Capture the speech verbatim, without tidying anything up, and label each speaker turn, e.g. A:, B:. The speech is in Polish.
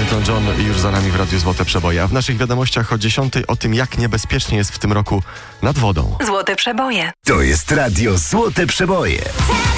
A: Elton John już za nami w Radiu Złote Przeboje. A w naszych wiadomościach o dziesiątej o tym, jak niebezpiecznie jest w tym roku nad wodą.
B: Złote Przeboje.
C: To jest Radio Złote Przeboje.